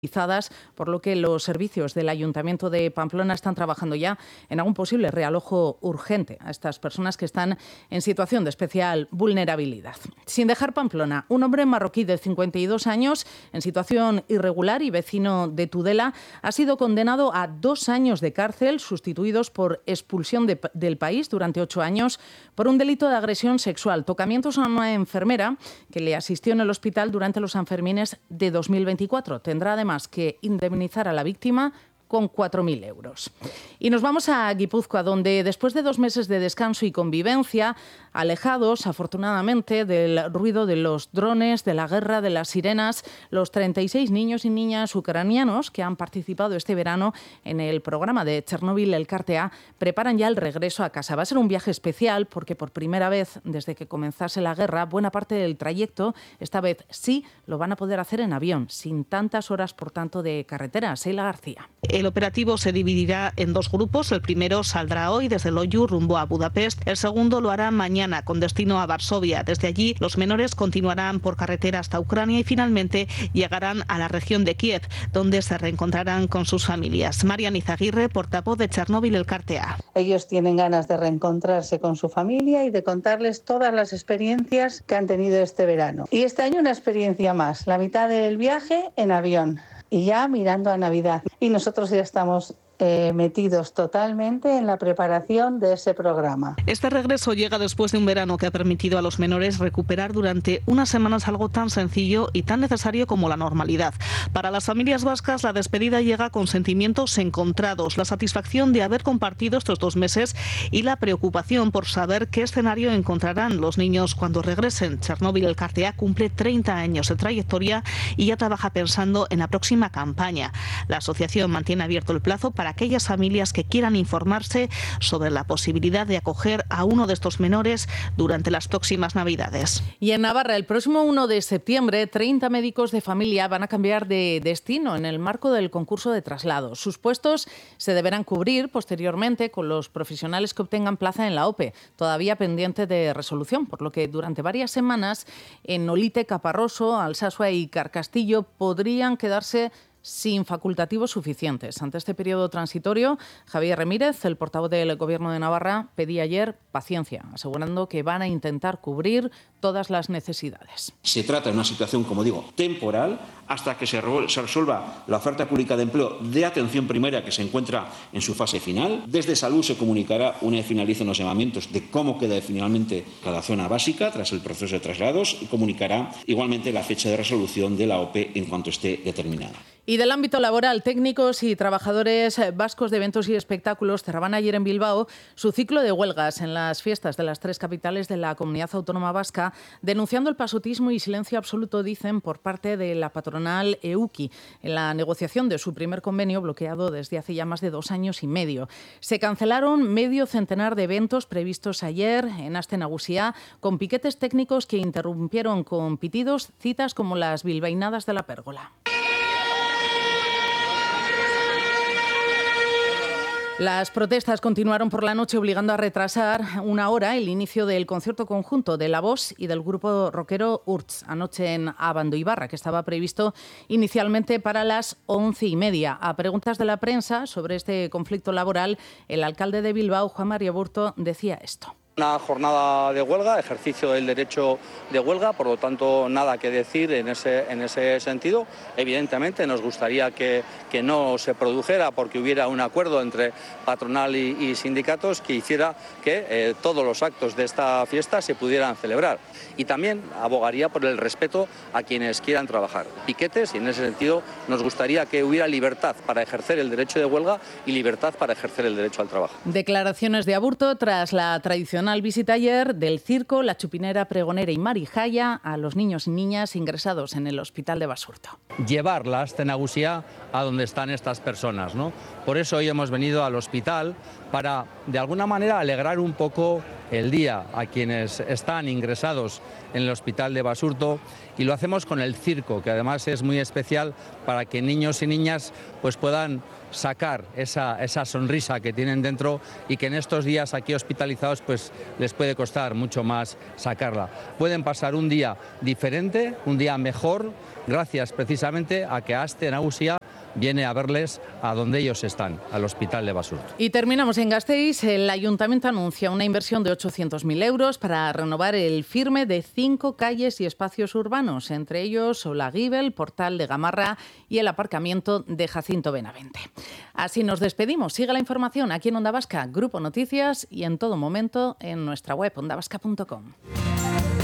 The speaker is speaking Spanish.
por lo que los servicios del Ayuntamiento de Pamplona están trabajando ya en algún posible realojo urgente a estas personas que están en situación de especial vulnerabilidad. Sin dejar Pamplona, un hombre marroquí de 52 años, en situación irregular y vecino de Tudela, ha sido condenado a 2 años de cárcel, sustituidos por expulsión del país durante 8 años, por un delito de agresión sexual, tocamientos a una enfermera que le asistió en el hospital durante los Sanfermines de 2024. Tendrá además que indemnizar a la víctima con 4.000 euros. Y nos vamos a Guipúzcoa, donde después de 2 meses de descanso y convivencia, alejados, afortunadamente, del ruido de los drones, de la guerra, de las sirenas, los 36 niños y niñas ucranianos que han participado este verano en el programa de Chernobyl Elkarte A preparan ya el regreso a casa. Va a ser un viaje especial porque por primera vez desde que comenzase la guerra, buena parte del trayecto, esta vez sí, lo van a poder hacer en avión, sin tantas horas, por tanto, de carretera. Seila García. El operativo se dividirá en 2 grupos. El primero saldrá hoy desde Loiu rumbo a Budapest. El segundo lo hará mañana con destino a Varsovia. Desde allí, los menores continuarán por carretera hasta Ucrania y finalmente llegarán a la región de Kiev, donde se reencontrarán con sus familias. Marian Izaguirre, portavoz de Chernobyl Elkarte A. Ellos tienen ganas de reencontrarse con su familia y de contarles todas las experiencias que han tenido este verano. Y este año una experiencia más, la mitad del viaje en avión. Y ya mirando a Navidad. Y nosotros ya estamos metidos totalmente en la preparación de ese programa. Este regreso llega después de un verano que ha permitido a los menores recuperar durante unas semanas algo tan sencillo y tan necesario como la normalidad. Para las familias vascas, la despedida llega con sentimientos encontrados, la satisfacción de haber compartido estos 2 meses y la preocupación por saber qué escenario encontrarán los niños cuando regresen. Chernobyl Elkarte A cumple 30 años de trayectoria y ya trabaja pensando en la próxima campaña. La asociación mantiene abierto el plazo para aquellas familias que quieran informarse sobre la posibilidad de acoger a uno de estos menores durante las próximas Navidades. Y en Navarra, el próximo 1 de septiembre, 30 médicos de familia van a cambiar de destino en el marco del concurso de traslados. Sus puestos se deberán cubrir posteriormente con los profesionales que obtengan plaza en la OPE, todavía pendiente de resolución, por lo que durante varias semanas en Olite, Caparroso, Alsasua y Carcastillo podrían quedarse sin facultativos suficientes. Ante este periodo transitorio, Javier Remírez, el portavoz del Gobierno de Navarra, pedía ayer paciencia, asegurando que van a intentar cubrir todas las necesidades. Se trata de una situación, como digo, temporal, hasta que se resuelva la oferta pública de empleo de atención primaria que se encuentra en su fase final. Desde Salud se comunicará, una vez finalicen los llamamientos, de cómo queda finalmente cada zona básica tras el proceso de traslados y comunicará igualmente la fecha de resolución de la OPE en cuanto esté determinada. Y del ámbito laboral, técnicos y trabajadores vascos de eventos y espectáculos cerraban ayer en Bilbao su ciclo de huelgas en las fiestas de las 3 capitales de la Comunidad Autónoma Vasca, denunciando el pasotismo y silencio absoluto, dicen, por parte de la patronal EUKI en la negociación de su primer convenio bloqueado desde hace ya más de 2 años y medio. Se cancelaron medio centenar de eventos previstos ayer en Aste Nagusia, con piquetes técnicos que interrumpieron con pitidos citas como las bilbainadas de la Pérgola. Las protestas continuaron por la noche, obligando a retrasar 1 hora el inicio del concierto conjunto de La Voz y del grupo rockero Urts, anoche en Abandoibarra, que estaba previsto inicialmente para las 11:30. A preguntas de la prensa sobre este conflicto laboral, el alcalde de Bilbao, Juan María Burto, decía esto. Una jornada de huelga, ejercicio del derecho de huelga, por lo tanto nada que decir en ese sentido. Evidentemente nos gustaría que no se produjera porque hubiera un acuerdo entre patronal y sindicatos que hiciera que todos los actos de esta fiesta se pudieran celebrar. Y también abogaría por el respeto a quienes quieran trabajar. Piquetes, y en ese sentido nos gustaría que hubiera libertad para ejercer el derecho de huelga y libertad para ejercer el derecho al trabajo. Declaraciones de Aburto tras la tradicional visita ayer del circo, la chupinera, pregonera y marijaya a los niños y niñas ingresados en el hospital de Basurto. Llevar la Aste Nagusia a donde están estas personas, ¿no? Por eso hoy hemos venido al hospital para, de alguna manera, alegrar un poco el día a quienes están ingresados en el hospital de Basurto, y lo hacemos con el circo, que además es muy especial para que niños y niñas pues puedan sacar esa sonrisa que tienen dentro y que en estos días aquí hospitalizados pues les puede costar mucho más sacarla. Pueden pasar un día diferente, un día mejor, gracias precisamente a que Aste Nagusia viene a verles a donde ellos están, al hospital de Basurto. Y terminamos en Gasteiz. El Ayuntamiento anuncia una inversión de 800.000 euros para renovar el firme de 5 calles y espacios urbanos, entre ellos Olaguibel, Portal de Gamarra y el aparcamiento de Jacinto Benavente. Así nos despedimos. Sigue la información aquí en Onda Vasca, Grupo Noticias, y en todo momento en nuestra web ondavasca.com.